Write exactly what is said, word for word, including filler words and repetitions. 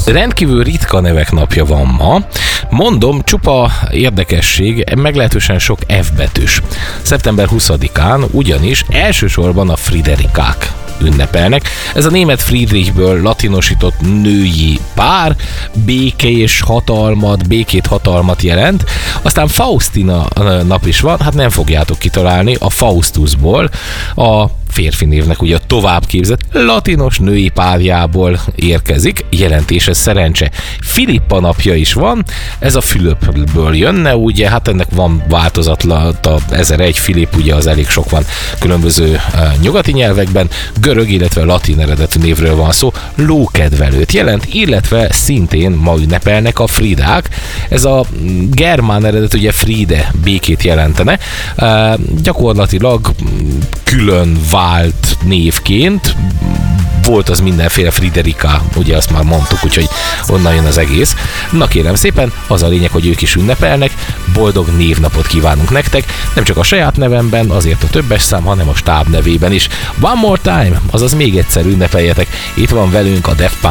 Rendkívül ritka nevek napja van ma. Mondom, csupa érdekesség, meglehetősen sok F betűs. szeptember huszadikán ugyanis elsősorban a Friderikák ünnepelnek. Ez a német Friedrichből latinosított női pár, békés hatalmat, békét hatalmat jelent. Aztán Faustina nap is van, hát nem fogjátok kitalálni, a Faustusból, a férfi névnek ugye a továbbképzett latinos női párjából érkezik, jelentése szerencse. Filippa napja is van, ez a Fülöpből jönne, ugye, hát ennek van változatlata, ezer-egy Filip, ugye az elég sok van különböző uh, nyugati nyelvekben, görög, illetve latin eredetű névről van szó, lókedvelőt jelent, illetve szintén ma ünnepelnek a Fridák, ez a germán eredet ugye Friede, békét jelentene, uh, gyakorlatilag külön vált névként, volt az mindenféle Friderika, ugye azt már mondtuk, úgyhogy onnan jön az egész. Na kérem szépen, az a lényeg, hogy ők is ünnepelnek, boldog névnapot kívánunk nektek, nem csak a saját nevemben, azért a többes szám, hanem a stáb nevében is. One more time, azaz még egyszer ünnepeljetek, itt van velünk a Daft Punk